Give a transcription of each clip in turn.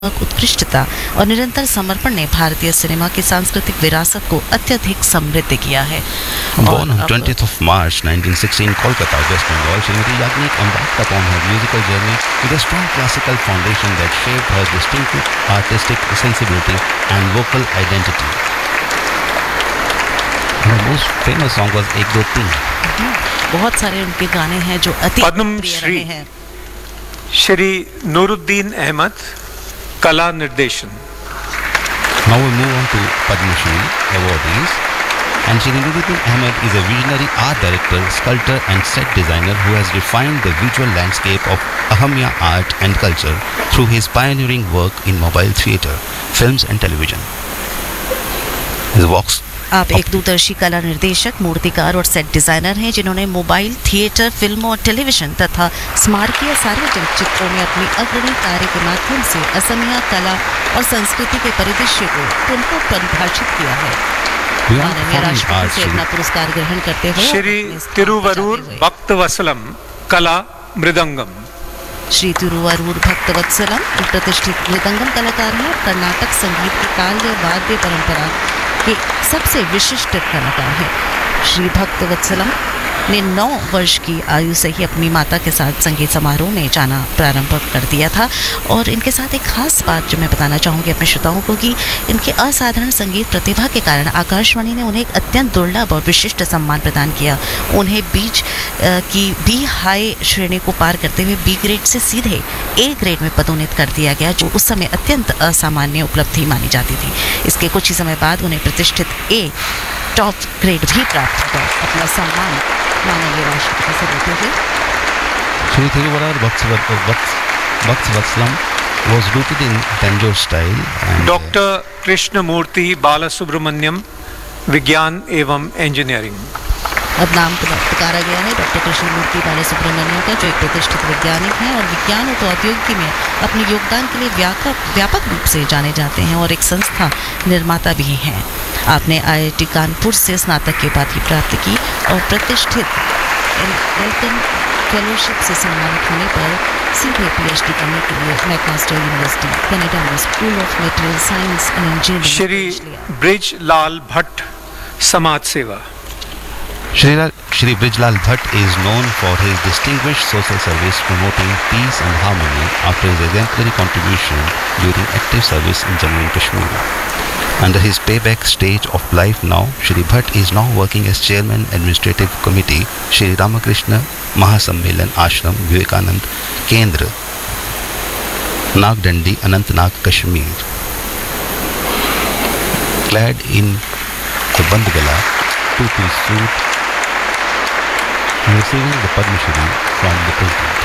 उत्कृष्टता और निरंतर समर्पण ने भारतीय सिनेमा की सांस्कृतिक विरासत को अत्यधिक समृद्ध किया है। Born on 20th of March 1916, Kolkata, West Bengal, Srimati Yagnik embarked upon her musical journey with a strong classical foundation that shaped her distinctive artistic sensibility and vocal identity. Her most famous song was Ek Do Teen. बहुत सारे उनके गाने हैं जो अति प्रिय रहे हैं। श्री नूरुद्दीन अहमद, कला निर्देशन। Now we move on to Padma Shri awardees. And Shri Nuruddin Ahmed is a visionary art director, sculptor and set designer who has defined the visual landscape of Ahamiya art and culture through his pioneering work in mobile theatre, films and television. His works आप एक दूरदर्शी कला निर्देशक, मूर्तिकार और set designer हैं जिन्होंने mobile, theatre, फिल्मों और टेलीविजन तथा स्मारकीय सार्वजनिक चित्रों में अपनी अग्रणी कार्य के माध्यम से असमिया कला और संस्कृति के परिदृश्य को पुनः परिभाषित किया है। माननीय राष्ट्रपति से अपना पुरस्कार ग्रहण करते हुए श्री तिरुवरूर भक्तवत्सलम, कला मृदंगम। श्री तिरुवरूर भक्तवत्सलम एक प्रतिष्ठित मृदंगम कलाकार हैं। कर्नाटक संगीत की ताल्य वाद्य परंपरा के सबसे विशिष्ट कलाकार हैं। श्री भक्तवत्सलम ने 9 वर्ष की आयु से ही अपनी माता के साथ संगीत समारोह में जाना प्रारंभ कर दिया था। और इनके साथ एक खास बात जो मैं बताना चाहूँगी अपने श्रोताओं को कि इनके असाधारण संगीत प्रतिभा के कारण आकाशवाणी ने उन्हें एक अत्यंत दुर्लभ और विशिष्ट सम्मान प्रदान किया। उन्हें बीच की बी हाई श्रेणी को पार करते हुए बी ग्रेड से सीधे ए ग्रेड में पदोन्नत कर दिया गया, जो उस समय अत्यंत असामान्य उपलब्धि मानी जाती थी। इसके कुछ ही समय बाद उन्हें प्रतिष्ठित ए टॉप ग्रेड भी प्राप्त हुआ। अपना सम्मान माननीय राष्ट्रपति से देते हुए Shri Thiruvarar Bhaktavatslam was rooted in Tanjore style. Doctor Krishnamurthy Balasubrahmanyam, विज्ञान एवं इंजीनियरिंग। अब नाम पुकारा गया है डॉक्टर कृष्णमूर्ति बालासुब्रमण्यम का, जो एक प्रतिष्ठित वैज्ञानिक हैं और विज्ञान और प्रौद्योगिकी में अपने योगदान के लिए व्यापक रूप से जाने जाते हैं और एक संस्था निर्माता भी हैं। आपने IIT कानपुर से स्नातक की उपाधि प्राप्त की और प्रतिष्ठित वेल्टन फेलोशिप से सम्मानित होने पर सीधे PhD करने के लिए मैकमास्टर यूनिवर्सिटी कनाडा में school of material science and engineering. Shri Brijlal Bhatt, समाज सेवा। Shri Brijlal Bhatt is known for his distinguished social service promoting peace and harmony after his exemplary contribution during active service in Jammu and Kashmir. Under his payback stage of life now, Shri Bhatt is now working as Chairman Administrative Committee, Shri Ramakrishna Mahasammelan Ashram, Vivekanand Kendra, Nagdandi, Anantnag, Kashmir. Clad in the Bandgala two-piece suit, receiving the Padma Shri from the President.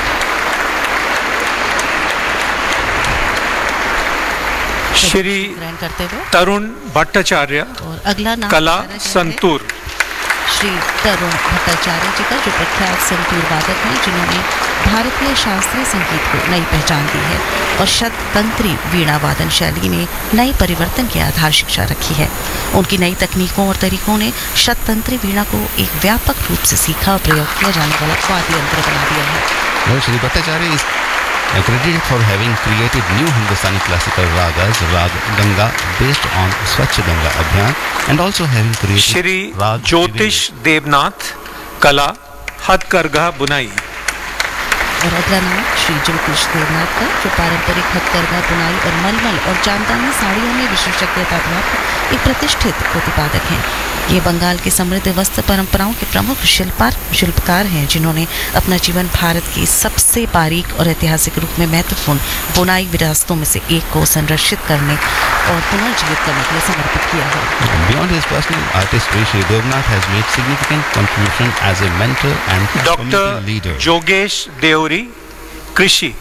Shri तरुण भट्टाचार्य, और अगला नाम कला संतूर। श्री तरुण भट्टाचार्य जी का, जो प्रख्यात संतूर वादक हैं जिन्होंने भारतीय शास्त्रीय संगीत को नई पहचान दी है और शततंत्री वीणा वादन शैली में नए परिवर्तन की आधार शिक्षा रखी है। उनकी नई तकनीकों और तरीकों ने शततंत्री वीणा को एक व्यापक रूप से सीखा और प्रयोग किया जाने वाला वाद्य यंत्र बना दिया है। Shri Bhattacharya is credited for having created new Hindustani classical ragas, Rag Ganga, based on Swachh Ganga Abhiyan, and also having created Shri Rag ज्योतिष देवनाथ, कला हथकरघा बुनाई। और अगला नाम श्री ज्योतिष देवनाथ का, जो पारंपरिक हथकरघा बुनाई और मलमल और जामदानी साड़ियों में विशेषज्ञता प्राप्त एक प्रतिष्ठित प्रतिपादक हैं। ये बंगाल की समृद्ध वस्त्र परंपराओं के प्रमुख शिल्पकार हैं जिन्होंने अपना जीवन भारत की सबसे बारीक और ऐतिहासिक रूप में महत्वपूर्ण बुनाई विरासतों में से एक को संरक्षित करने और पुनर्जीवित करने के लिए समर्पित किया है। Beyond his personal artistry, Shri Devnath has made significant contribution as a mentor and community leader. Doctor जोगेश Deori, कृषि।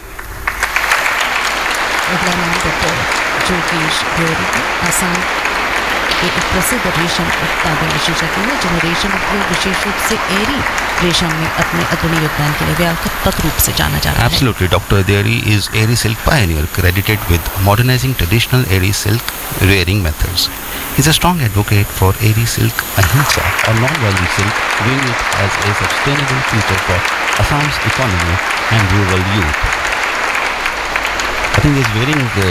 अगला नाम डॉक्टर जोगेश देवरी का, आसाम के एक प्रसिद्ध रेशम उत्पादन विशेषज्ञ है जिन्हें रेशम उद्योग विशेष रूप से एरी रेशम में अपने अग्रणी योगदान के लिए व्यापक रूप से जाना जा रहा है। Absolutely, Dr. Deori is Eri silk pioneer, credited with modernizing traditional Eri silk rearing methods. He is a strong advocate for Eri silk ahimsa or non-violent silk, viewing it as a sustainable future for Assam's economy and rural youth. A think he is wearing